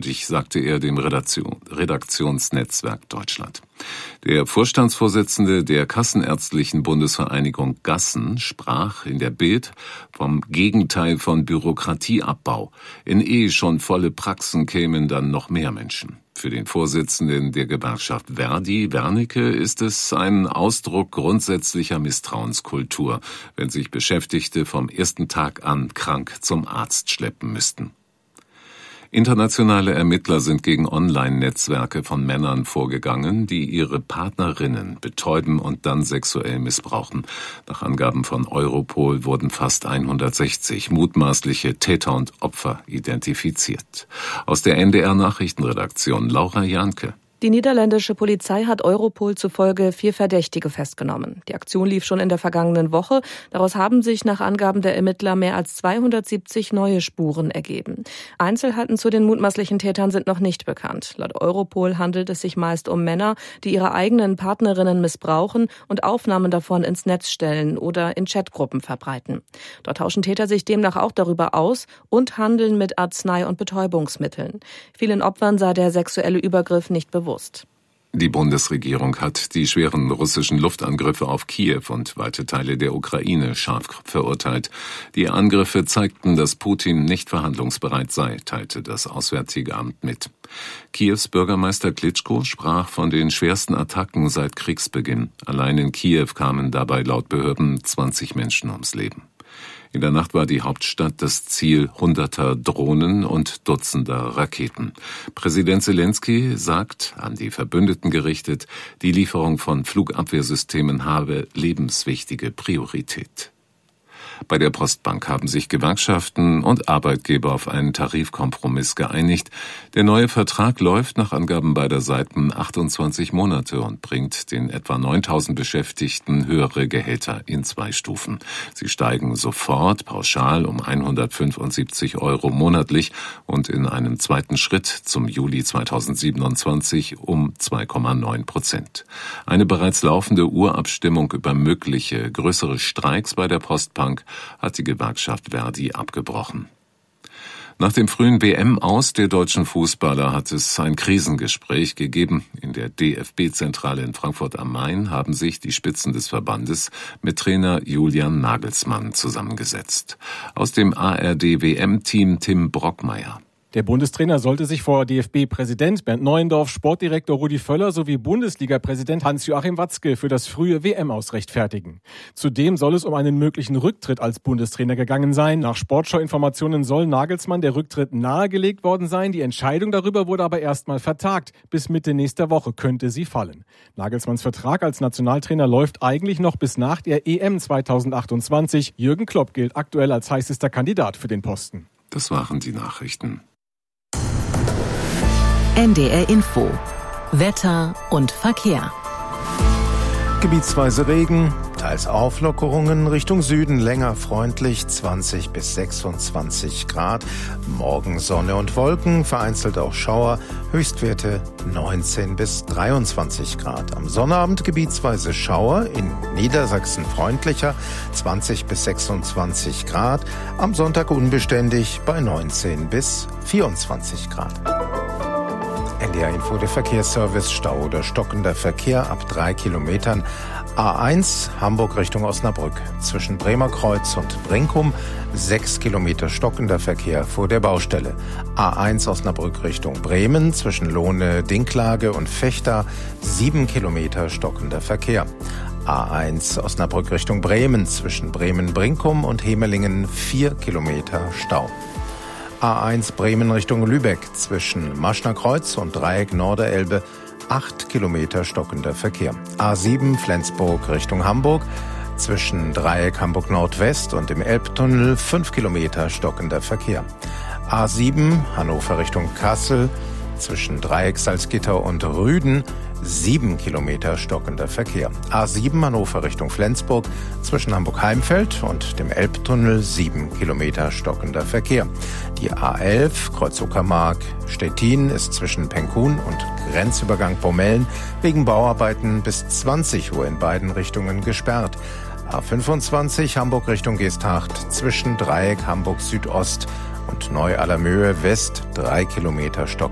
unglaubwürdig, sagte er dem Redaktionsnetzwerk Deutschland. Der Vorstandsvorsitzende der Kassenärztlichen Bundesvereinigung Gassen sprach in der Bild vom Gegenteil von Bürokratieabbau. In schon volle Praxen kämen dann noch mehr Menschen. Für den Vorsitzenden der Gewerkschaft Verdi, Wernicke, ist es ein Ausdruck grundsätzlicher Misstrauenskultur, wenn sich Beschäftigte vom ersten Tag an krank zum Arzt schleppen müssten. Internationale Ermittler sind gegen Online-Netzwerke von Männern vorgegangen, die ihre Partnerinnen betäuben und dann sexuell missbrauchen. Nach Angaben von Europol wurden fast 160 mutmaßliche Täter und Opfer identifiziert. Aus der NDR-Nachrichtenredaktion Laura Janke. Die niederländische Polizei hat Europol zufolge 4 Verdächtige festgenommen. Die Aktion lief schon in der vergangenen Woche. Daraus haben sich nach Angaben der Ermittler mehr als 270 neue Spuren ergeben. Einzelheiten zu den mutmaßlichen Tätern sind noch nicht bekannt. Laut Europol handelt es sich meist um Männer, die ihre eigenen Partnerinnen missbrauchen und Aufnahmen davon ins Netz stellen oder in Chatgruppen verbreiten. Dort tauschen Täter sich demnach auch darüber aus und handeln mit Arznei- und Betäubungsmitteln. Vielen Opfern sei der sexuelle Übergriff nicht bewusst. Die Bundesregierung hat die schweren russischen Luftangriffe auf Kiew und weite Teile der Ukraine scharf verurteilt. Die Angriffe zeigten, dass Putin nicht verhandlungsbereit sei, teilte das Auswärtige Amt mit. Kiews Bürgermeister Klitschko sprach von den schwersten Attacken seit Kriegsbeginn. Allein in Kiew kamen dabei laut Behörden 20 Menschen ums Leben. In der Nacht war die Hauptstadt das Ziel hunderter Drohnen und Dutzender Raketen. Präsident Zelensky sagt, an die Verbündeten gerichtet, die Lieferung von Flugabwehrsystemen habe lebenswichtige Priorität. Bei der Postbank haben sich Gewerkschaften und Arbeitgeber auf einen Tarifkompromiss geeinigt. Der neue Vertrag läuft nach Angaben beider Seiten 28 Monate und bringt den etwa 9.000 Beschäftigten höhere Gehälter in 2 Stufen. Sie steigen sofort pauschal um 175 € monatlich und in einem zweiten Schritt zum Juli 2027 um 2,9%. Eine bereits laufende Urabstimmung über mögliche größere Streiks bei der Postbank hat die Gewerkschaft Verdi abgebrochen. Nach dem frühen WM-Aus der deutschen Fußballer hat es ein Krisengespräch gegeben. In der DFB-Zentrale in Frankfurt am Main haben sich die Spitzen des Verbandes mit Trainer Julian Nagelsmann zusammengesetzt. Aus dem ARD-WM-Team Tim Brockmeier. Der Bundestrainer sollte sich vor DFB-Präsident Bernd Neuendorf, Sportdirektor Rudi Völler sowie Bundesliga-Präsident Hans-Joachim Watzke für das frühe WM-Aus rechtfertigen. Zudem soll es um einen möglichen Rücktritt als Bundestrainer gegangen sein. Nach Sportschau-Informationen soll Nagelsmann der Rücktritt nahegelegt worden sein. Die Entscheidung darüber wurde aber erstmal vertagt. Bis Mitte nächster Woche könnte sie fallen. Nagelsmanns Vertrag als Nationaltrainer läuft eigentlich noch bis nach der EM 2028. Jürgen Klopp gilt aktuell als heißester Kandidat für den Posten. Das waren die Nachrichten. NDR Info. Wetter und Verkehr. Gebietsweise Regen, teils Auflockerungen, Richtung Süden länger freundlich, 20 bis 26 Grad. Morgen Sonne und Wolken, vereinzelt auch Schauer, Höchstwerte 19 bis 23 Grad. Am Sonnabend gebietsweise Schauer, in Niedersachsen freundlicher, 20 bis 26 Grad. Am Sonntag unbeständig bei 19 bis 24 Grad. NDR Info, der Verkehrsservice, Stau oder stockender Verkehr ab 3 Kilometern. A1 Hamburg Richtung Osnabrück. Zwischen Bremerkreuz und Brinkum 6 Kilometer stockender Verkehr vor der Baustelle. A1 Osnabrück Richtung Bremen. Zwischen Lohne, Dinklage und Vechta 7 Kilometer stockender Verkehr. A1 Osnabrück Richtung Bremen. Zwischen Bremen-Brinkum und Hemelingen 4 Kilometer Stau. A1 Bremen Richtung Lübeck zwischen Maschnerkreuz und Dreieck Norderelbe 8 Kilometer stockender Verkehr. A7 Flensburg Richtung Hamburg zwischen Dreieck Hamburg Nordwest und dem Elbtunnel 5 Kilometer stockender Verkehr. A7 Hannover Richtung Kassel zwischen Dreieck Salzgitter und Rüden 7 Kilometer stockender Verkehr. A7 Hannover Richtung Flensburg zwischen Hamburg-Heimfeld und dem Elbtunnel 7 Kilometer stockender Verkehr. Die A11 Kreuz Uckermark Stettin ist zwischen Penkun und Grenzübergang Bomellen wegen Bauarbeiten bis 20 Uhr in beiden Richtungen gesperrt. A25 Hamburg Richtung Geesthacht zwischen Dreieck Hamburg Südost und Neu-Allermöhe West 3 Kilometer stockender